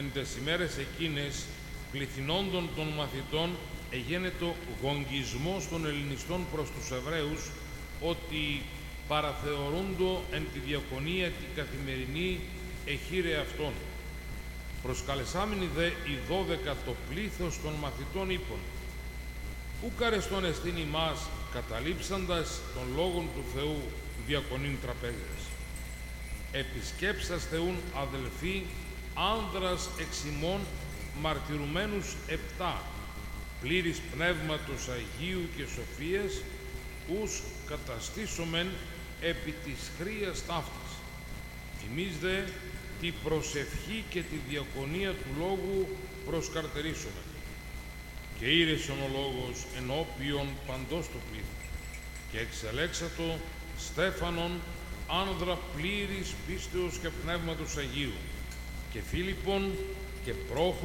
Εν τες ημέρες εκείνες, πληθυνόντων των μαθητών, εγένετο γογγισμός των Ελληνιστών προς τους Εβραίους, ότι παραθεωρούντο εν τη διακονία την καθημερινή εχείρε αυτών. Προσκαλεσάμενοι δε οι 12 το πλήθος των μαθητών είπων, «Ούκ αρεστόν εστίν ημάς, καταλείψαντας των λόγων του Θεού διακονήν τραπέζες. Επισκέψας Θεούν αδελφοί, άνδρας εξ ημών μαρτυρουμένους 7, πλήρης πνεύματος Αγίου και σοφίας, ους καταστήσομεν επί της χρίας ταύτης. Εμείς δε τη προσευχή και τη διακονία του Λόγου προσκαρτερίσομεν. Και ήρεσον ο Λόγος ενώπιον παντός το πλήθος, και εξελέξατο Στέφανον, άνδρα πλήρης πίστεως και πνεύματος Αγίου, και Φίλιππον και πρόχο